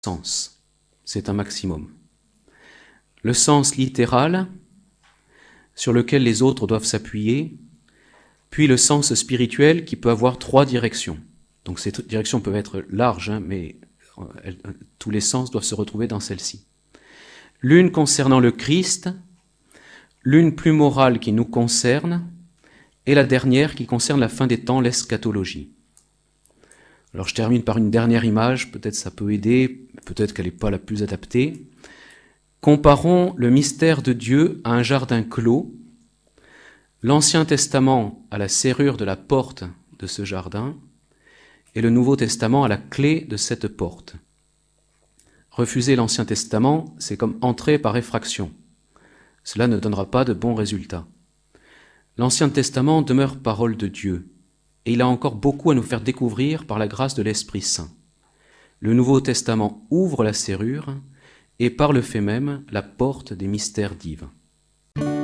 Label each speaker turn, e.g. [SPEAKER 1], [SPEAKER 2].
[SPEAKER 1] sens. C'est un maximum. Le sens littéral, sur lequel les autres doivent s'appuyer, puis le sens spirituel qui peut avoir 3 directions. Donc ces directions peuvent être larges, mais tous les sens doivent se retrouver dans celle-ci. L'une concernant le Christ, l'une plus morale qui nous concerne, et la dernière qui concerne la fin des temps, l'eschatologie. Alors je termine par une dernière image, peut-être ça peut aider, peut-être qu'elle n'est pas la plus adaptée. Comparons le mystère de Dieu à un jardin clos, l'Ancien Testament à la serrure de la porte de ce jardin, et le Nouveau Testament à la clé de cette porte. Refuser l'Ancien Testament, c'est comme entrer par effraction. Cela ne donnera pas de bons résultats. L'Ancien Testament demeure parole de Dieu, et il a encore beaucoup à nous faire découvrir par la grâce de l'Esprit Saint. Le Nouveau Testament ouvre la serrure, et par le fait même, la porte des mystères divins.